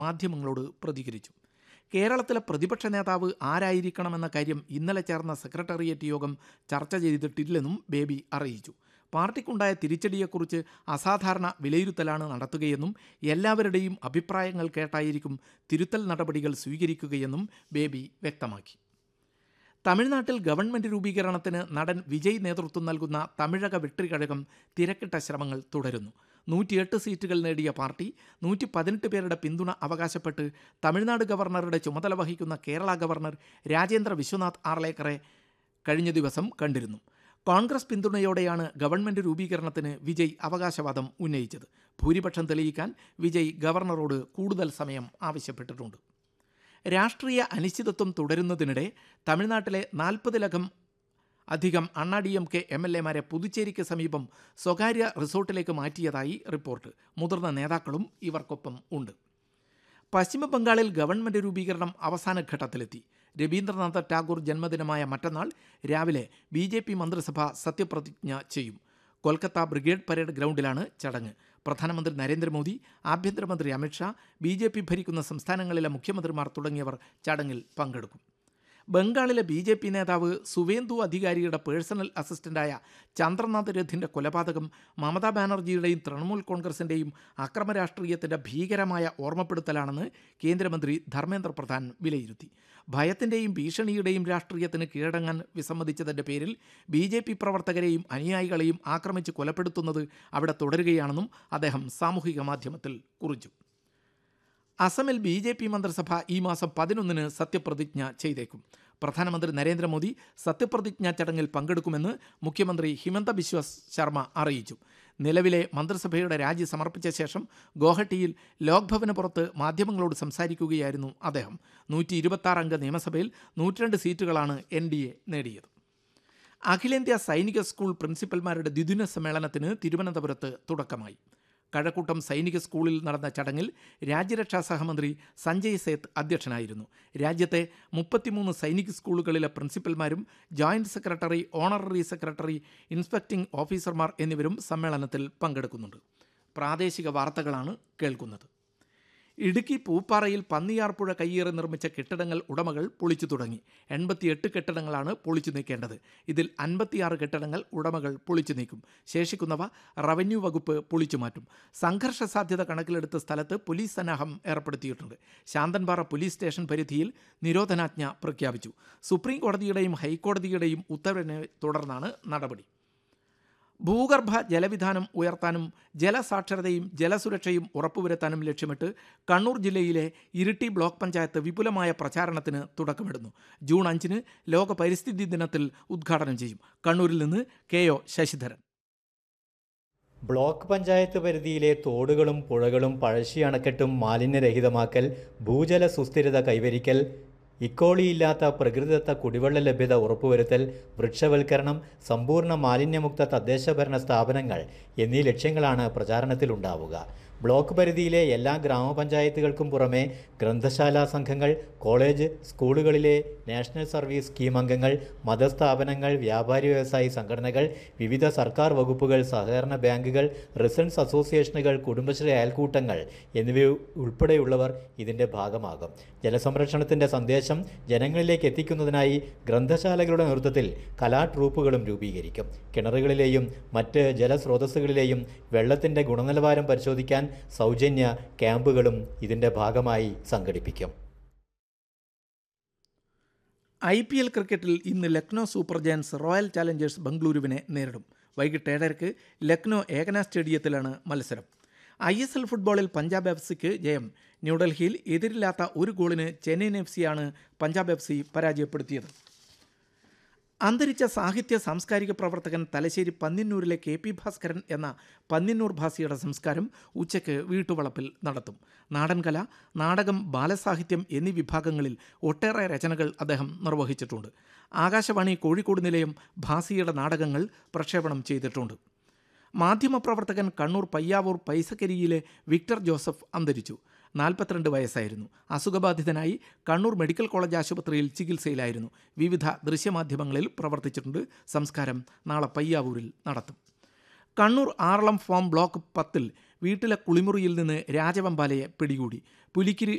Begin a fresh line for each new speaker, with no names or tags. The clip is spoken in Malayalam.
മാധ്യമങ്ങളോട് പ്രതികരിച്ചു. കേരളത്തിലെ പ്രതിപക്ഷ നേതാവ് ആരായിരിക്കണമെന്ന കാര്യം ഇന്നലെ ചേർന്ന സെക്രട്ടേറിയറ്റ് യോഗം ചർച്ച ചെയ്തിട്ടില്ലെന്നും ബേബി അറിയിച്ചു. പാർട്ടിക്കുണ്ടായ തിരിച്ചടിയെക്കുറിച്ച് അസാധാരണ വിലയിരുത്തലാണ് നടത്തുകയെന്നും എല്ലാവരുടെയും അഭിപ്രായങ്ങൾ കേട്ടായിരിക്കും തിരുത്തൽ നടപടികൾ സ്വീകരിക്കുകയെന്നും ബേബി വ്യക്തമാക്കി. തമിഴ്നാട്ടിൽ ഗവൺമെൻറ് രൂപീകരണത്തിന് നടൻ വിജയ് നേതൃത്വം നൽകുന്ന തമിഴക വെട്രികഴകം തിരക്കിട്ട ശ്രമങ്ങൾ തുടരുന്നു. 108 സീറ്റുകൾ നേടിയ പാർട്ടി 118 പേരുടെ പിന്തുണ അവകാശപ്പെട്ട് തമിഴ്നാട് ഗവർണറുടെ ചുമതല വഹിക്കുന്ന കേരള ഗവർണർ രാജേന്ദ്ര വിശ്വനാഥ് ആർലേക്കറെ കഴിഞ്ഞ ദിവസം കണ്ടിരുന്നു. കോൺഗ്രസ് പിന്തുണയോടെയാണ് ഗവൺമെൻറ് രൂപീകരണത്തിന് വിജയ് അവകാശവാദം ഉന്നയിച്ചത്. ഭൂരിപക്ഷം തെളിയിക്കാൻ വിജയ് ഗവർണറോട് കൂടുതൽ സമയം ആവശ്യപ്പെട്ടിട്ടുണ്ട്. രാഷ്ട്രീയ അനിശ്ചിതത്വം തുടരുന്നതിനിടെ തമിഴ്നാട്ടിലെ 40 അധികം അണ്ണാ DMK MLA-മാരെ പുതുച്ചേരിക്ക് സമീപം സ്വകാര്യ റിസോർട്ടിലേക്ക് മാറ്റിയതായി റിപ്പോർട്ട്. മുതിർന്ന നേതാക്കളും ഇവർക്കൊപ്പം ഉണ്ട്. പശ്ചിമ ബംഗാളിൽ ഗവൺമെൻറ് രൂപീകരണം അവസാന ഘട്ടത്തിലെത്തി. രവീന്ദ്രനാഥ ടാഗോർ ജന്മദിനമായ മറ്റന്നാൾ രാവിലെ BJP മന്ത്രിസഭ സത്യപ്രതിജ്ഞ ചെയ്യും. കൊൽക്കത്ത ബ്രിഗേഡ് പരേഡ് ഗ്രൗണ്ടിലാണ് ചടങ്ങ്. പ്രധാനമന്ത്രി നരേന്ദ്രമോദി, ആഭ്യന്തരമന്ത്രി അമിത്ഷാ, BJP ഭരിക്കുന്ന സംസ്ഥാനങ്ങളിലെ മുഖ്യമന്ത്രിമാർ തുടങ്ങിയവർ ചടങ്ങിൽ പങ്കെടുക്കും. ബംഗാളിലെ BJP നേതാവ് സുവേന്ദു അധികാരിയുടെ പേഴ്സണൽ അസിസ്റ്റന്റായ ചന്ദ്രനാഥ് രഥിൻ്റെ കൊലപാതകം മമതാ ബാനർജിയുടെയും തൃണമൂൽ കോൺഗ്രസിൻ്റെയും അക്രമരാഷ്ട്രീയത്തിൻ്റെ ഭീകരമായ ഓർമ്മപ്പെടുത്തലാണെന്ന് കേന്ദ്രമന്ത്രി ധർമ്മേന്ദ്ര പ്രധാൻ വിലയിരുത്തി. ഭയത്തിൻ്റെയും ഭീഷണിയുടെയും രാഷ്ട്രീയത്തിന് കീഴടങ്ങാൻ വിസമ്മതിച്ചതിൻ്റെ പേരിൽ BJP പ്രവർത്തകരെയും അനുയായികളെയും ആക്രമിച്ച് കൊലപ്പെടുത്തുന്നത് അവിടെ തുടരുകയാണെന്നും അദ്ദേഹം സാമൂഹിക മാധ്യമത്തിൽ കുറിച്ചു. അസമിൽ BJP മന്ത്രിസഭ ഈ മാസം 11-ന് സത്യപ്രതിജ്ഞ ചെയ്തേക്കും. പ്രധാനമന്ത്രി നരേന്ദ്രമോദി സത്യപ്രതിജ്ഞാ ചടങ്ങിൽ പങ്കെടുക്കുമെന്ന് മുഖ്യമന്ത്രി ഹിമന്ത ബിശ്വ ശർമ്മ അറിയിച്ചു. നിലവിലെ മന്ത്രിസഭയുടെ രാജി സമർപ്പിച്ച ശേഷം ഗോഹട്ടിയിൽ ലോക്ഭവന് പുറത്ത് മാധ്യമങ്ങളോട് സംസാരിക്കുകയായിരുന്നു അദ്ദേഹം. 126 അംഗ നിയമസഭയിൽ 102 സീറ്റുകളാണ് NDA നേടിയത്. അഖിലേന്ത്യാ സൈനിക സ്കൂൾ പ്രിൻസിപ്പൽമാരുടെ ദ്വിദിന സമ്മേളനത്തിന് തിരുവനന്തപുരത്ത് തുടക്കമായി. കഴക്കൂട്ടം സൈനിക സ്കൂളിൽ നടന്ന ചടങ്ങിൽ രാജ്യരക്ഷാ സഹമന്ത്രി സഞ്ജയ് സേത്ത് അധ്യക്ഷനായിരുന്നു. രാജ്യത്തെ 33 സൈനിക സ്കൂളുകളിലെ പ്രിൻസിപ്പൽമാരും joint secretary, honorary secretary, inspecting ഓഫീസർമാർ എന്നിവരും സമ്മേളനത്തിൽ പങ്കെടുക്കുന്നുണ്ട്. പ്രാദേശിക വാർത്തകളാണ് കേൾക്കുന്നത്. ഇടുക്കി പൂപ്പാറയിൽ പന്നിയാർപ്പുഴ കയ്യേറി നിർമ്മിച്ച കെട്ടിടങ്ങൾ ഉടമകൾ പൊളിച്ചു തുടങ്ങി. 88 കെട്ടിടങ്ങളാണ് പൊളിച്ചു നീക്കേണ്ടത്. ഇതിൽ 56 കെട്ടിടങ്ങൾ ഉടമകൾ പൊളിച്ചു നീക്കും. ശേഷിക്കുന്നവ റവന്യൂ വകുപ്പ് പൊളിച്ചു മാറ്റും. സംഘർഷ സാധ്യത കണക്കിലെടുത്ത സ്ഥലത്ത് പോലീസ് സന്നാഹം ഏർപ്പെടുത്തിയിട്ടുണ്ട്. ശാന്തൻപാറ പോലീസ് സ്റ്റേഷൻ പരിധിയിൽ നിരോധനാജ്ഞ പ്രഖ്യാപിച്ചു. സുപ്രീം കോടതിയുടെയും ഹൈക്കോടതിയുടെയും ഉത്തരവിനെ തുടർന്നാണ് നടപടി. ഭൂഗർഭ ജലവിധാനം ഉയർത്താനും ജലസാക്ഷരതയും ജലസുരക്ഷയും ഉറപ്പുവരുത്താനും ലക്ഷ്യമിട്ട് കണ്ണൂർ ജില്ലയിലെ ഇരിട്ടി ബ്ലോക്ക് പഞ്ചായത്ത് വിപുലമായ പ്രചാരണത്തിന് തുടക്കമിടുന്നു. ജൂൺ 5-ന് ലോക പരിസ്ഥിതി ദിനത്തിൽ ഉദ്ഘാടനം ചെയ്യും. കണ്ണൂരിൽ നിന്ന് KO ശശിധരൻ.
ബ്ലോക്ക് പഞ്ചായത്ത് പരിധിയിലെ തോടുകളും പുഴകളും പഴശ്ശി അണക്കെട്ടും മാലിന്യരഹിതമാക്കൽ, ഭൂജല സുസ്ഥിരത കൈവരിക്കൽ, ഇക്കോളിയില്ലാത്ത പ്രകൃതിദത്ത കുടിവെള്ള ലഭ്യത ഉറപ്പുവരുത്തൽ, വൃക്ഷവൽക്കരണം, സമ്പൂർണ്ണ മാലിന്യമുക്ത തദ്ദേശഭരണ സ്ഥാപനങ്ങൾ എന്നീ ലക്ഷ്യങ്ങളാണ് പ്രചാരണത്തിലുണ്ടാവുക. ബ്ലോക്ക് പരിധിയിലെ എല്ലാ ഗ്രാമപഞ്ചായത്തുകൾക്കും പുറമെ ഗ്രന്ഥശാലാ സംഘങ്ങൾ, കോളേജ്, സ്കൂളുകളിലെ നാഷണൽ സർവീസ് സ്കീം അംഗങ്ങൾ, മതസ്ഥാപനങ്ങൾ, വ്യാപാരി വ്യവസായി സംഘടനകൾ, വിവിധ സർക്കാർ വകുപ്പുകൾ, സഹകരണ ബാങ്കുകൾ, റെസിഡൻസ് അസോസിയേഷനുകൾ, കുടുംബശ്രീ അയൽക്കൂട്ടങ്ങൾ എന്നിവ ഉൾപ്പെടെയുള്ളവർ ഇതിൻ്റെ ഭാഗമാകും. ജലസംരക്ഷണത്തിൻ്റെ സന്ദേശം ജനങ്ങളിലേക്ക് എത്തിക്കുന്നതിനായി ഗ്രന്ഥശാലകളുടെ നേതൃത്വത്തിൽ കലാട്രൂപ്പുകളും രൂപീകരിക്കും. കിണറുകളിലെയും മറ്റ് ജലസ്രോതസ്സുകളിലെയും വെള്ളത്തിൻ്റെ ഗുണനിലവാരം പരിശോധിക്കാൻ സൗജന്യ ക്യാമ്പുകളും ഇതിൻ്റെ ഭാഗമായി സംഘടിപ്പിക്കും.
IPL ക്രിക്കറ്റിൽ ഇന്ന് Lucknow super giants royal challengers ബംഗളൂരുവിനെ നേരിടും. വൈകിട്ട് 7:30-ക്ക് ലക്നോ ഏകന സ്റ്റേഡിയത്തിലാണ് മത്സരം. ISL ഫുട്ബോളിൽ പഞ്ചാബ് FCക്ക് ജയം. ന്യൂഡൽഹിയിൽ എതിരില്ലാത്ത ഒരു ഗോളിന് ചെന്നൈയിൻ FCയാണ് പഞ്ചാബ് FC പരാജയപ്പെടുത്തിയത്. അന്തരിച്ച സാഹിത്യ സാംസ്കാരിക പ്രവർത്തകൻ തലശ്ശേരി പന്നിന്നൂരിലെ KP ഭാസ്കരൻ എന്ന പന്നിന്നൂർ ഭാസിയുടെ സംസ്കാരം ഉച്ചയ്ക്ക് വീട്ടുവളപ്പിൽ നടത്തും. നാടൻകല, നാടകം, ബാലസാഹിത്യം എന്നീ വിഭാഗങ്ങളിൽ ഒട്ടേറെ രചനകൾ അദ്ദേഹം നിർവഹിച്ചിട്ടുണ്ട്. ആകാശവാണി കോഴിക്കോട് നിലയം ഭാസിയുടെ നാടകങ്ങൾ പ്രക്ഷേപണം ചെയ്തിട്ടുണ്ട്. മാധ്യമപ്രവർത്തകൻ കണ്ണൂർ പയ്യാവൂർ പൈസക്കരിയിലെ വിക്ടർ ജോസഫ് അന്തരിച്ചു. 42 വയസ്സായിരുന്നു. അസുഖബാധിതനായി കണ്ണൂർ മെഡിക്കൽ കോളേജ് ആശുപത്രിയിൽ ചികിത്സയിലായിരുന്നു. വിവിധ ദൃശ്യമാധ്യമങ്ങളിൽ പ്രവർത്തിച്ചിട്ടുണ്ട്. സംസ്കാരം നാളെ പയ്യാവൂരിൽ നടത്തും. കണ്ണൂർ ആറളം ഫാം ബ്ലോക്ക് 10 വീട്ടിലെ കുളിമുറിയിൽ നിന്ന് രാജവെമ്പാലയെ പിടികൂടി. പുലിക്കിരി